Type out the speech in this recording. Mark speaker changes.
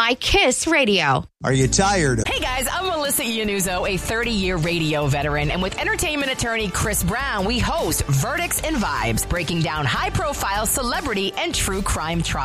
Speaker 1: My Kiss Radio.
Speaker 2: Are you tired?
Speaker 3: Hey guys, I'm Melissa Iannuzzo, a 30-year radio veteran, and with entertainment attorney Chris Brown, we host Verdicts and Vibes, breaking down high-profile celebrity and true crime trials.